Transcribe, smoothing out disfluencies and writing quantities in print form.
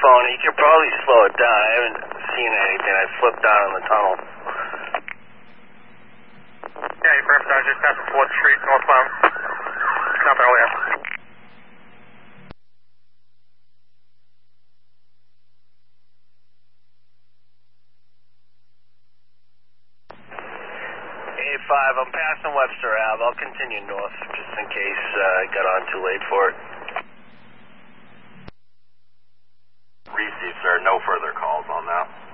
phone. You could probably slow it down. I haven't seen anything. I flipped down in the tunnel. Yeah, you perfect. I was just passing 4th Street northbound. Nothing over here. A5, I'm passing Webster Ave. I'll continue north just in case I got on too late for it. Received, sir. No further calls on that.